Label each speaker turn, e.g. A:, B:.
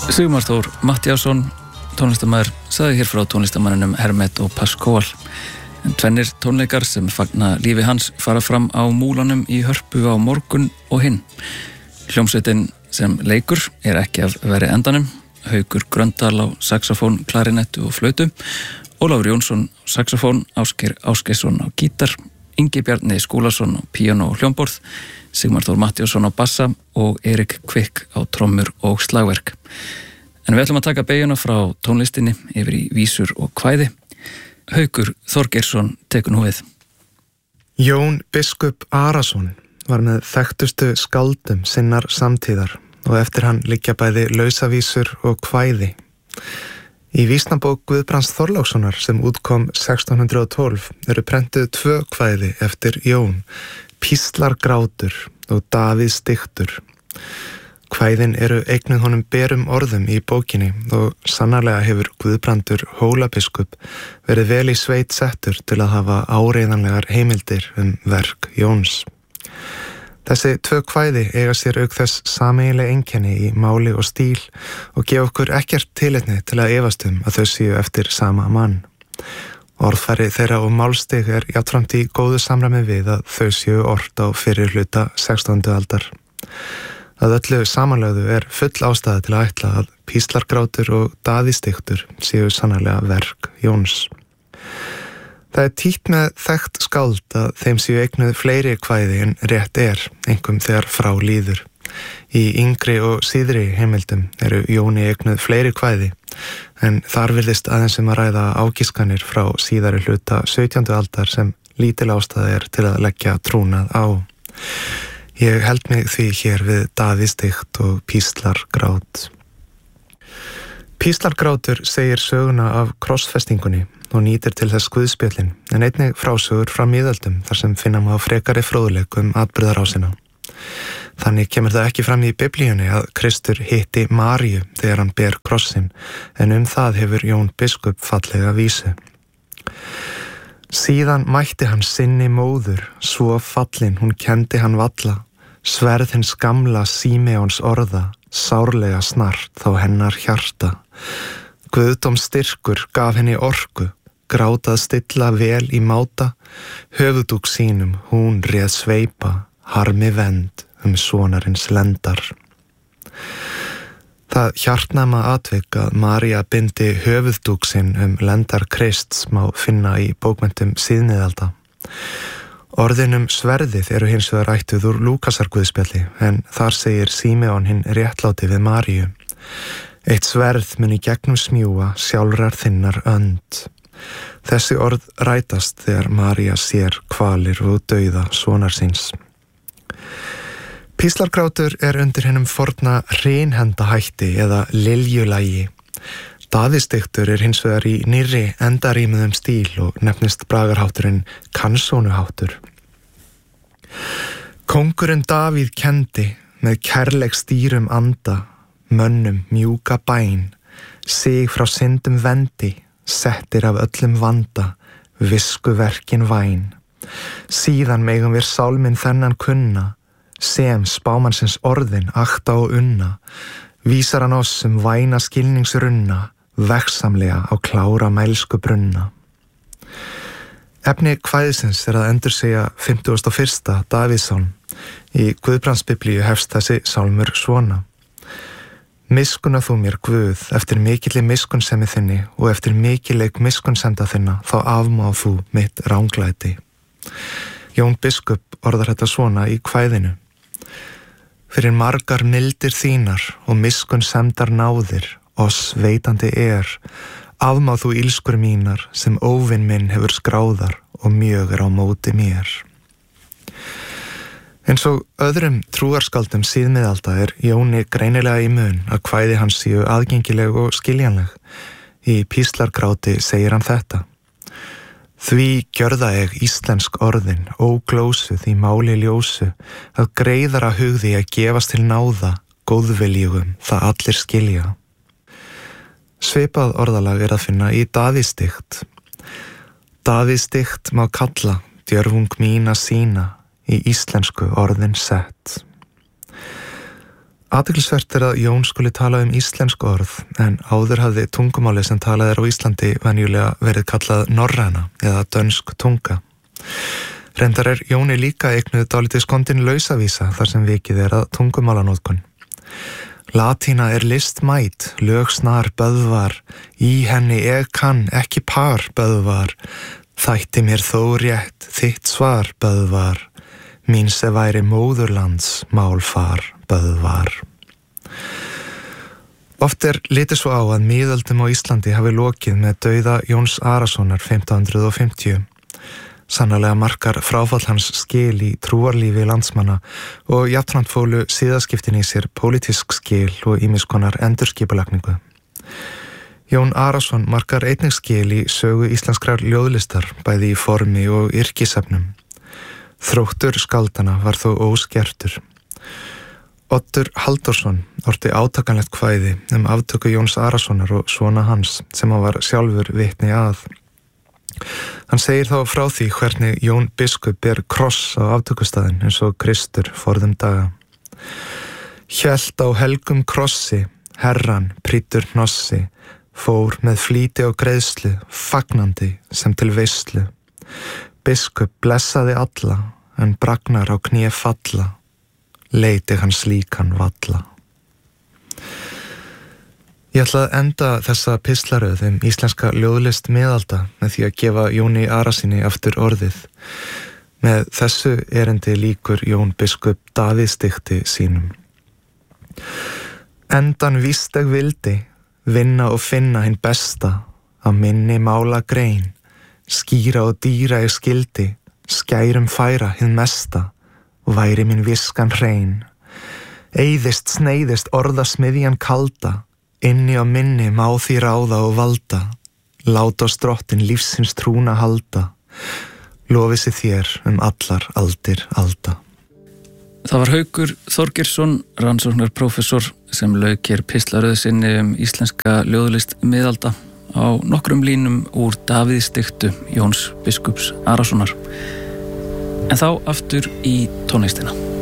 A: Sigmar Þór Matthíasson, tónlistarmaður, sagði hér frá tónlistarmanninum Hermet og Pascual. En tvennir tónleikar sem fagna lífi hans fara fram á Múlanum í Hörpu á morgun og hinn. Hljómsveitin sem leikur ekki af veri endanum. Haukur Gröndal á saxofón, klarinettu og flautu, Ólafur Jónsson á saxofón, Ásgeir Ásgeirsson á gítar, Ingi Bjarni Skúlason á píanó og hljómborð, Sigmar Þór Matthíasson á bassa og Erik Kvik á trommur og slagverk. En við ætlum að taka beyguna frá tónlistinni yfir í vísur og kvæði. Haukur Þorgeirsson tekur nú við.
B: Jón biskup Arason var með þekktustu skáldum sinnar samtíðar og eftir hann liggja bæði lausavísur og kvæði. Í vísnabók Guðbrands Þorlákssonar sem útkom 1612 eru prentuð 2 kvæði eftir Jón, Píslargrátur og Davíðs diktur. Kvæðin eru eignuð honum berum orðum í bókinni og sannarlega hefur Guðbrandur Hólabiskup verið vel í sveit settur til að hafa áreiðanlegar heimildir verk Jóns. Þessi 2 kvæði eiga sér auk þess sameiginleg einkenni í máli og stíl og gefa okkur ekkert tilefni til að efast að þau séu eftir sama mann. Orðfæri þeirra og málstig jafnframt í góðu samræmi við að þau séu ort á fyrri hluta 16. aldar. Að öllu samanlögðu full ástæða til að ætla að Píslargrátur og Davíðs diktur séu sannarlega verk Jóns. Það títt með þekkt skáld að þeim séu eignuð fleiri kvæði en rétt einkum þegar frá líður. Í yngri og síðri heimildum eru Jóni eignuð fleiri kvæði, en þar virðist aðeins að ræða ágiskanir frá síðari hluta 17. aldar sem lítil ástæða til að leggja trúnað á. Ég held mig því hér við Davíðs dikt og Píslargrát. Píslargrátur segir söguna af krossfestingunni og nýtir til þess guðspjöllin, en einnig frásögur frá miðöldum þar sem finna má frekari fróðleik atburðarásina. Þannig kemur það ekki fram í Biblíunni að Kristur hitti Maríu þegar hann ber krossin, en það hefur Jón biskup fallega vísu. Síðan mætti hann sinni móður, svo fallin hún kendi hann valla, sverð hins gamla Símeons orða, sárlega snart þá hennar hjarta. Guðdóm styrkur gaf henni orku, grátað stilla vel í máta, höfudúk sínum hún réð sveipa, harmi vend sonarins lendar. Það hjartnæma atvik að María bindi höfuðdúk sinn lendar Krists má finna í bókmenntum síðmiðalda. Orðin sverðið eru hins vegar ættuð úr Lúkasarguðspjalli, en þar segir Símeon hinn réttláti við Maríu: Eitt sverð mun í gegnum smjúga sjálfrar þinnar önd. Þessi orð rætast þegar María sér kvalir og dauða sonar síns. Píslargrátur undir hennum forna hreinhendahætti eða liljulagi. Davíðs diktur hins vegar í nýrri endarímuðum stíl og nefnist bragarhátturinn kansónuháttur. Kóngurinn Davíð kendi með kærleik stýrum anda, mönnum mjúka bæn, sig frá syndum vendi, settir af öllum vanda, viskuverkin væn. Síðan megum við sálminn þennan kunna, sem spámannsins orðin akta og unna, vísar hann oss væna skilningsrunna, vegsamlega á klára mælsku brunna. Efni kvæðisins að endursegja 51. Davíðsson. Í Guðbrandsbiblíu hefst þessi sálmur svona: Miskuna þú mér Guð, eftir mikilli miskunnsemi þinni og eftir mikilleik miskunnsemda þinna, þá afmá þú mitt ranglæti. Jón biskup orðar þetta svona í kvæðinu: Fyrir margar mildir þínar og miskunnsemdar náðir, oss veitandi afmá þú ílskur mínar sem óvinn minn hefur skráðar og mjög á móti mér. Eins og öðrum trúarskáldum síðmiðalda Jóni greinilega í mun að kvæði hans séu aðgengileg og skiljanleg. Í Píslargráti segir hann þetta: Því gjörða íslensk orðin, óglósuð í máli ljósu, að greiðara hugði að gefast til náða, góðviljugum það allir skilja. Svipað orðalag að finna í Davíðs dikt. Davíðs dikt má kalla, djörfung mína sína, í íslensku orðin sett. Athyglisvert að Jón skuli tala íslensk orð en áður hafði tungumáli sem talað á Íslandi venjulega verið kallað norræna eða dönsk tunga. Reyndar Jóni líka eignuð dálítið skondin lausavísa þar sem vikið að tungumálanótkun. Latína list mæt, lög snar böðvar, í henni kann ekki par böðvar, þætti mér þó rétt þitt svar böðvar, mín sem væri móðurlands málfar böðvar. Oft litið svo á að miðöldum á Íslandi hafi lokið með dauða Jóns Arasonar 1550. Sannarlega markar fráfall hans skil í trúarlífi landsmanna og jafnframt fólu síðaskiptin í sér pólitísk skil og ýmiss konar endurskipulagningu. Jón Arason markar einnig skil í sögu íslenskrar ljóðlistar, bæði í formi og yrkisefnum. Þróttur skáldanna var þó óskertur. Oddur Halldórsson orti átakanlegt kvæði aftöku Jóns Arasonar og svona hans sem hann var sjálfur vitni að. Hann segir þá frá því hvernig Jón biskup ber kross á aftökustaðinn eins og Kristur forðum daga. Hélt á helgum krossi, herran prýddur hnossi, fór með flýti og greiðslu, fagnandi sem til veislu. Biskup blessaði alla, en bragnar á kné falla, leiti hann slíkan valla. Ég ætla að enda þessa pistlaröð íslenska ljóðlist miðalda með því að gefa Jóni Arasyni aftur orðið. Með þessu erindi líkur Jón biskup Davíðsdikti sínum. Endan víst vildi, vinna og finna hinn besta, að minni mála grein, skýra og dýra skildi, skærum færa hinn mesta, og væri minn viskan hrein. Eyðist sneiðist orðasmiðjan kalda, inni á minni má því ráða og valda, láta á strottin lífsins trúna halda, lofi sig þér allar aldir alda.
A: Það var Haukur Þorgeirsson, rannsóknarprófessor, sem lauk hér pistlaröð sinni íslenska ljóðlist miðalda á nokkrum línum úr Davíðsdiktu Jóns biskups Arasonar. En þá aftur í tónlistina.